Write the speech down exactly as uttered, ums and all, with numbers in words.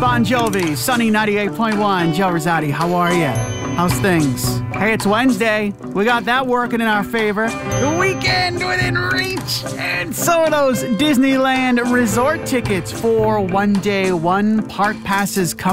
Bon Jovi, Sunny ninety-eight point one. Joe Rosati, how are you? How's things? Hey, it's Wednesday. We got that working in our favor. The weekend within reach. And so are those Disneyland resort tickets for one day, one park passes coming.